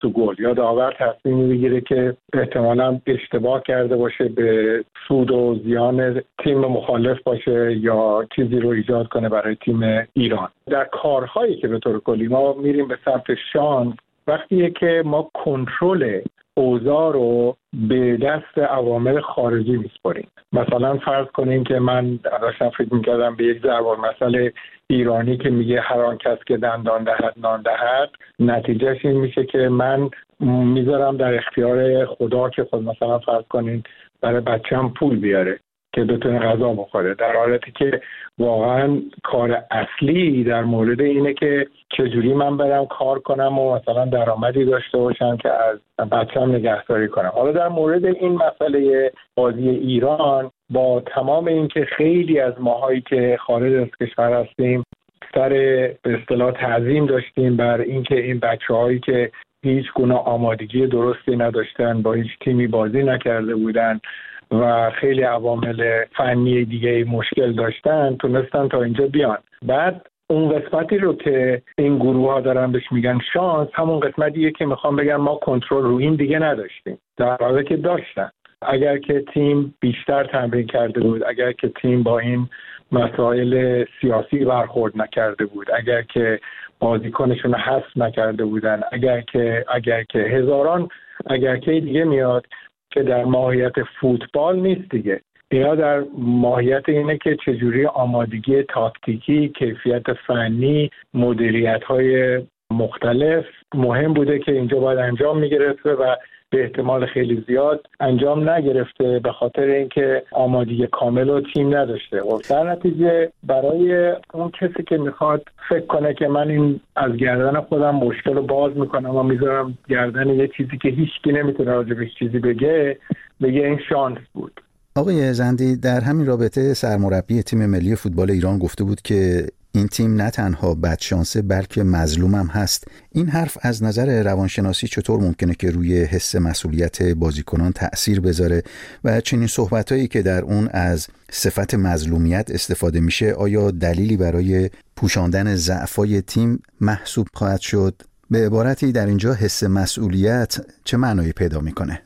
تو گل یا داور تصمیم بگیره که احتمالاً اشتباه کرده باشه به سود و زیان تیم مخالف باشه یا چیزی رو ایجاد کنه برای تیم ایران. در کارهایی که به طور کلی ما میریم به سمت شانس، وقتیه که ما کنترل اوضاع رو به دست عوامل خارجی میسپاریم. مثلا فرض کنیم که من داشتم فکر میکردم به یک ضرب المثل ایرانی که میگه هر آن کس که دندان دهد نان دهد، نتیجهش این میشه که من میذارم در اختیار خدا که خود مثلا فرض کنیم برای بچه‌م پول بیاره که بتونه غذا بخوره، در حالتی که واقعا کار اصلی در مورد اینه که چجوری من برم کار کنم و مثلا درآمدی داشته باشم که از بچه‌م نگهداری کنم. حالا در مورد این مسئله بازی ایران، با تمام این که خیلی از ماهایی که خارج از کشور هستیم سر به اصطلاح تعظیم داشتیم بر اینکه این بچه‌هایی که هیچ گونه آمادگی درستی نداشتن، با هیچ تیمی بازی نکرده بودن و خیلی عوامل فنی دیگه مشکل داشتن، تونستن تا اینجا بیان. بعد اون قسمتی رو که این گروه ها دارن بهش میگن شانس، همون قسمتیه که میخوام بگم ما کنترل رو این دیگه نداشتیم، در حالی که داشتن. اگر که تیم بیشتر تمرین کرده بود، اگر که تیم با این مسائل سیاسی برخورد نکرده بود، اگر که بازیکنشون رو حذف نکرده بودن، اگر که هزاران اگر که دیگه میاد که در ماهیت فوتبال نیست دیگه. اینا در ماهیت اینه که چجوری آمادگی تاکتیکی، کیفیت فنی، مدیریت‌های مختلف مهم بوده که اینجا باید انجام می‌گرفته و به احتمال خیلی زیاد انجام نگرفته به خاطر اینکه آمادگی کامل و تیم نداشته. و در نتیجه برای اون کسی که میخواد فکر کنه که من این از گردن خودم مشکل رو باز میکنم و میذارم گردن یه چیزی که هیچکی نمیتونه راجبش چیزی بگه این شانس بود. آقای زندی، در همین رابطه سرمربی تیم ملی فوتبال ایران گفته بود که این تیم نه تنها بدشانسه بلکه مظلوم هم هست. این حرف از نظر روانشناسی چطور ممکنه که روی حس مسئولیت بازیکنان تأثیر بذاره و چنین صحبتایی که در اون از صفت مظلومیت استفاده میشه آیا دلیلی برای پوشاندن ضعف‌های تیم محسوب خواهد شد؟ به عبارتی در اینجا حس مسئولیت چه معنایی پیدا میکنه؟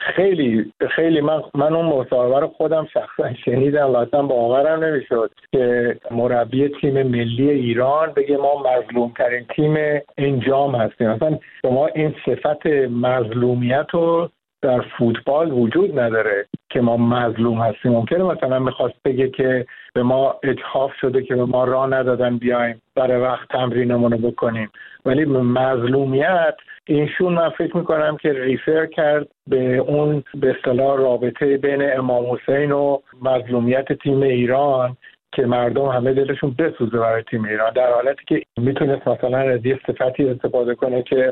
خیلی من اون مصاحبه رو خودم شخصا شنیدم و اصلا باورم نمیشد که مربی تیم ملی ایران بگه ما مظلوم ترین تیم انجام هستیم. اصلا شما این صفت مظلومیت رو در فوتبال وجود نداره که ما مظلوم هستیم. ممکنه مثلا میخواست بگه که به ما اجحاف شده که به ما راه ندادن بیایم برای وقت تمرینمون رو بکنیم، ولی مظلومیت اینشون من فکر میکنم که ریفر کرد به اون به اصطلاح رابطه بین امام حسین و مظلومیت تیم ایران که مردم همه دلشون بسوزه برای تیم ایران، در حالتی که میتونست مثلا از یه صفتی استفاده کنه که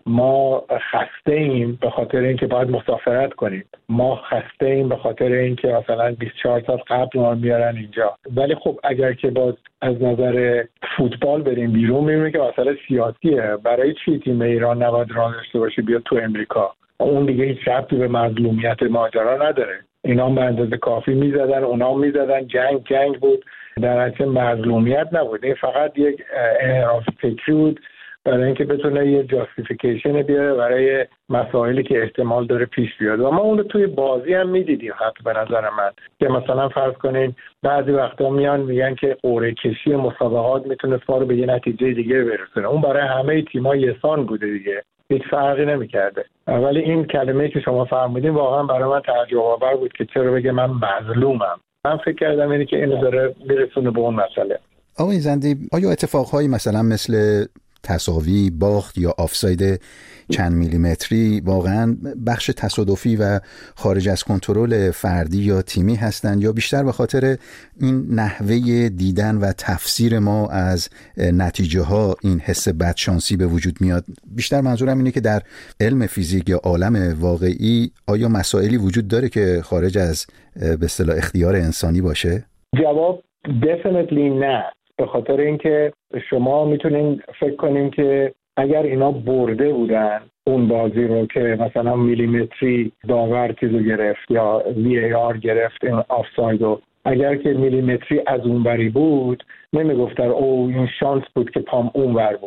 ما خسته ایم به خاطر اینکه باید مسافرت کنیم، ما خسته ایم به خاطر اینکه مثلا 24 ساعت قبل ما میارن اینجا. ولی خب اگر که باز از نظر فوتبال بریم بیرون میبینیم که مسئله سیاسیه. برای چی تیم ایران نباید راه داشته باشه بیاد تو امریکا؟ اون دیگه هیچ ربطی به مظلومیت ماجرا نداره. اینا به اندازه کافی میزدن، اونا میزدن، جنگ بود، در حقیقت مظلومیت نبود. این فقط یک انحراف فکری بود برای اینکه بتونه یه جاستیفیکیشن بیاره برای مسائلی که احتمال داره پیش بیاد. و ما اون رو توی بازی هم میدیدیم. حتی به نظر من که مثلا فرض کنین بعضی وقتا میگن که قرعه کشی مسابقات میتونه ما رو به یه نتیجه دیگه برسونه. اون برای همه تیم‌ها یکسان بوده دیگه، هیچ فرقی نمی‌کرده. ولی این کلمه‌ای که شما فرمودین واقعا برای من تعجب آور بود که چرا بگه من مظلومم. من فکر کردم اینه که اینو داره میرسونه به اون مسئله. آقای زندی، آیا اتفاقهایی مثلا مثل تساوی، باخت یا آفساید چند میلیمتری واقعا بخش تصادفی و خارج از کنترل فردی یا تیمی هستند یا بیشتر به خاطر این نحوه دیدن و تفسیر ما از نتیجه ها این حس بدشانسی به وجود میاد؟ بیشتر منظورم اینه که در علم فیزیک یا عالم واقعی آیا مسائلی وجود داره که خارج از به اصطلاح اختیار انسانی باشه؟ جواب definitely نه. به خاطر اینکه شما میتونین فکر کنین که اگر اینا برده بودن اون بازی رو که مثلا میلیمتری داور چیزو گرفت یا VAR گرفت این آفسایدو، اگر که میلیمتری از اون بری بود نمیگفتن او این شانس بود که پام اون ور بود.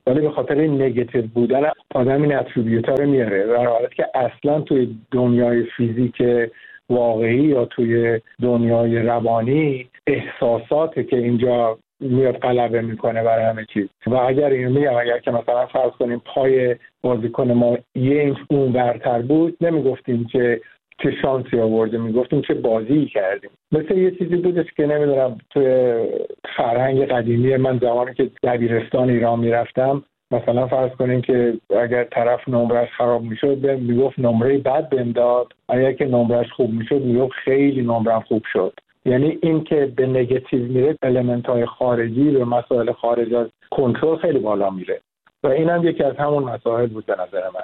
ولی به خاطر نگاتیو بودن آدم این اتریبیوتا رو میاره، در حالی که اصلا توی دنیای فیزیک واقعی یا توی دنیای روانی احساساته که اینجا میاد غلبه میکنه برای همه چیز. و اگر اینو میگم، اگر که مثلا فرض کنیم پای بازیکن ما یه اینچ اون برتر بود، نمیگفتیم که چه شانسی آورده، میگفتیم چه بازی کردیم. مثل یه چیزی بودش که نمیدونم توی فرهنگ قدیمی من زمانی که دبیرستان ایران میرفتم، مثلا فرض کنیم که اگر طرف نمرش خراب میشد میگفت نمره بد بهم داد، اگر که نمرش خوب میشد میگفت خیلی نمرم خوب شد. یعنی این که به نگاتیو میره، المنت‌های خارجی به مسائل خارج از کنترل خیلی بالا میره و اینم یکی از همون مسائل بود به نظر من.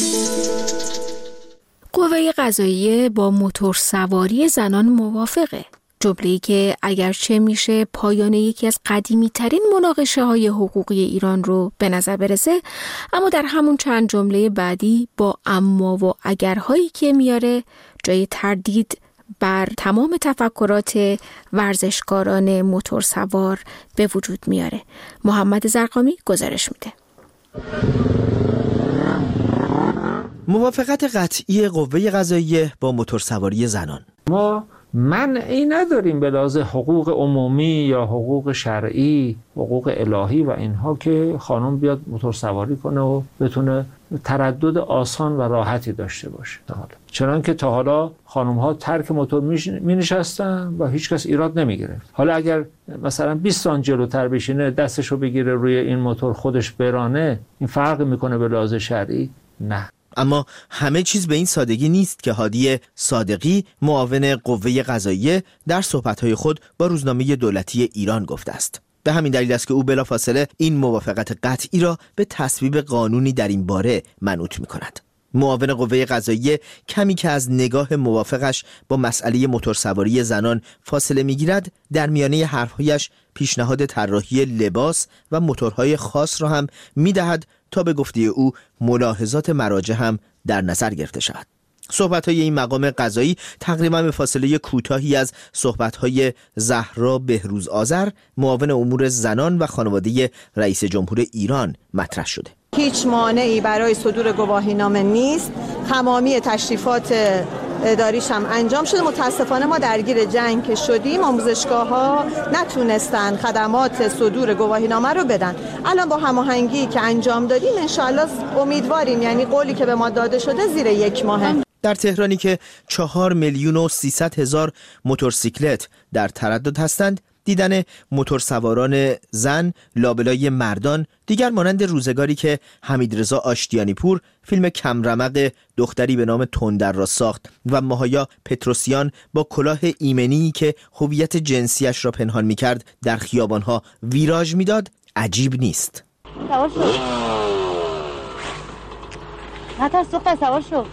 قوه قضاییه با موتور سواری زنان موافقه. جمله‌ای که اگرچه میشه پایان یکی از قدیمی ترین مناقشه های حقوقی ایران رو به نظر برسه، اما در همون چند جمله بعدی با اما و اگرهایی که میاره جای تردید بر تمام تفکرات ورزشکاران موتور سوار به وجود میاره. محمد زرقامی گزارش میده. موافقت قطعی قوه قضاییه با موتور سواری زنان. ما منعی نداریم به لحاظ حقوق عمومی یا حقوق شرعی، حقوق الهی و اینها که خانم بیاد موتور سواری کنه و بتونه تردد آسان و راحتی داشته باشه. چنانکه تا حالا خانم ها ترک موتور می نشستن و هیچ کس ایراد نمی گرفت. حالا اگر مثلا 20 سانت جلوتر بشینه، دستشو بگیره روی این موتور خودش برانه، این فرق میکنه به لحاظ شرعی؟ نه. اما همه چیز به این سادگی نیست که هادی صادقی، معاون قوه قضاییه، در صحبت‌های خود با روزنامه دولتی ایران گفته است. به همین دلیل است که او بلافاصله این موافقت قطعی را به تصویب قانونی در این باره منوط می‌کند. معاون قوه قضاییه کمی که از نگاه موافقش با مسئله موتورسواری زنان فاصله می‌گیرد، در میانه حرف‌هایش پیشنهاد طراحی لباس و موتورهای خاص را هم می‌دهد تا به گفته او ملاحظات مراجع هم در نظر گرفته شود. صحبت‌های این مقام قضایی تقریبا به فاصله کوتاهی از صحبت‌های زهرا بهروز آذر، معاون امور زنان و خانواده رئیس جمهور ایران مطرح شده. هیچ مانعی برای صدور گواهینامه نیست. تمامی تشریفات اداریش هم انجام شده. متاسفانه ما درگیر جنگ که شدیم، آموزشگاه‌ها نتونستن خدمات صدور گواهینامه رو بدن. الان با هماهنگی که انجام دادیم انشالله امیدواریم، یعنی قولی که به ما داده شده زیر 1 ماه. در تهرانی که 4,300,000 موتورسیکلت در تردد هستند، دیدن موتورسواران زن لابلای مردان دیگر مانند روزگاری که حمیدرضا آشتیانی پور فیلم کمرمق دختری به نام تندر را ساخت و ماهایا پتروسیان با کلاه ایمنی که هویت جنسیش را پنهان می‌کرد در خیابان‌ها ویراژ می‌داد عجیب نیست. سوار شو. نترس دختر، سوار شو.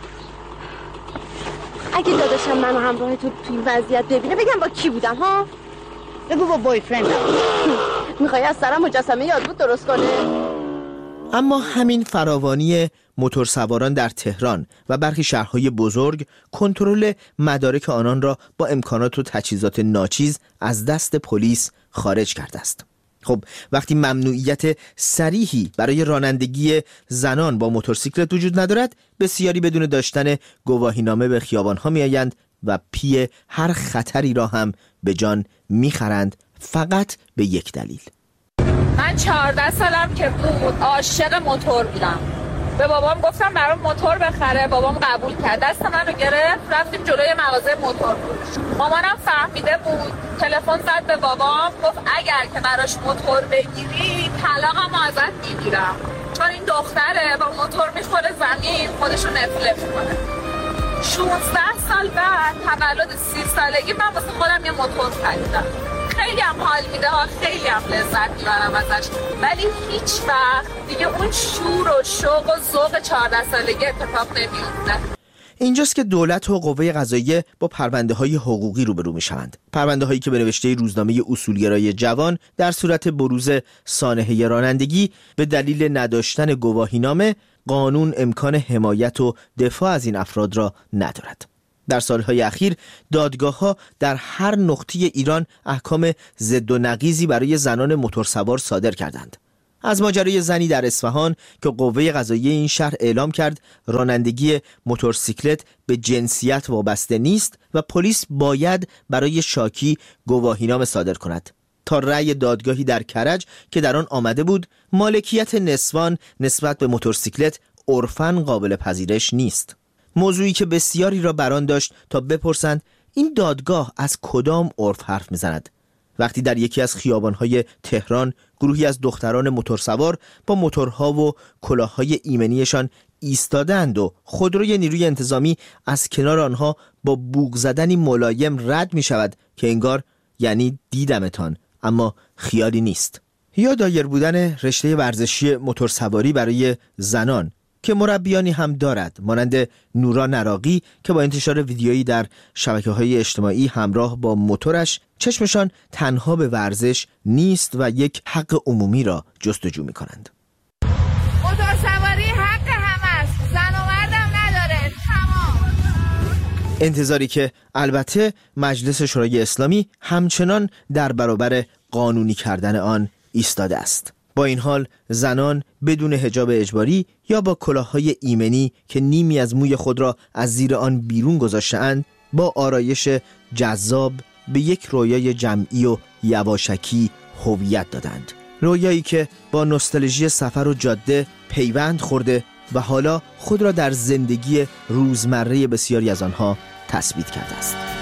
اگه داداشم منو همراه تو توی وضعیت ببینه بگم با کی بودم ها؟ بگو با بایفرندم. میخوای از سرم مجسمه یادبود درست کنه؟ اما همین فراوانی موتورسواران در تهران و برخی شهرهای بزرگ کنترل مدارک آنان را با امکانات و تجهیزات ناچیز از دست پلیس خارج کرده است. خب وقتی ممنوعیت صریحی برای رانندگی زنان با موتورسیکلت وجود ندارد، بسیاری بدون داشتن گواهینامه به خیابان‌ها می‌آیند و پی هر خطری را هم به جان می‌خرند، فقط به یک دلیل. من 14 سالم که بود عاشق موتور بودم. به بابام گفتم برام موتور بخره، بابام قبول کرد، دست منو گرفت، رفتیم جلوی مغازه موتور فروش. مامانم فهمیده بود، تلفن زد به بابام، گفت اگر که براش موتور بگیری طلاقمو ازت میگیرم، چون این دختره با موتور میخوره زمین، خودشو نفله میکنه. 16 سال بعد تولد 30 سالگی من واسه خودم یه موتور خریدم. خیلی هم حال میده ها، خیلی هم لذت میبرم ازش، ولی هیچ وقت دیگه اون شور و شوق و ذوق 14 سالگی اتفاق نمیفته. اینجاست که دولت و قوه قضاییه با پرونده‌های حقوقی روبرو میشوند. پرونده‌هایی که به نوشته روزنامه اصولگرای جوان در صورت بروز سانحه رانندگی به دلیل نداشتن گواهینامه، قانون امکان حمایت و دفاع از این افراد را ندارد. در سالهای اخیر دادگاه‌ها در هر نقطه ایران احکام ضد و نقیضی برای زنان موتورسوار صادر کردند. از ماجرای زنی در اصفهان که قوه قضاییه این شهر اعلام کرد رانندگی موتورسیکلت به جنسیت وابسته نیست و پلیس باید برای شاکی گواهینامه صادر کند، تا رأی دادگاهی در کرج که در آن آمده بود مالکیت نسوان نسبت به موتورسیکلت عرفاً قابل پذیرش نیست. موضوعی که بسیاری را بران داشت تا بپرسند این دادگاه از کدام عرف حرف میزند، وقتی در یکی از خیابان‌های تهران گروهی از دختران موتورسوار با موتورها و کلاه‌های ایمنیشان ایستادند و خودروی نیروی انتظامی از کنار آنها با بوق زدنی ملایم رد می‌شود که انگار یعنی دیدمتان اما خیالی نیست. یا دایر بودن رشته ورزشی موتورسواری برای زنان که مربیانی هم دارد، مانند نورا نراقی که با انتشار ویدیویی در شبکه‌های اجتماعی همراه با موتورش چشمشان تنها به ورزش نیست و یک حق عمومی را جستجو می‌کنند. موتورسواری حق همه است، زن و مردم نداره، تمام. انتظاری که البته مجلس شورای اسلامی همچنان در برابر قانونی کردن آن ایستاده است. با این حال زنان بدون حجاب اجباری یا با کلاه‌های ایمنی که نیمی از موی خود را از زیر آن بیرون گذاشته‌اند با آرایش جذاب به یک رویای جمعی و یواشکی هویت دادند، رویایی که با نوستالژی سفر و جاده پیوند خورده و حالا خود را در زندگی روزمره بسیاری از آنها تثبیت کرده است.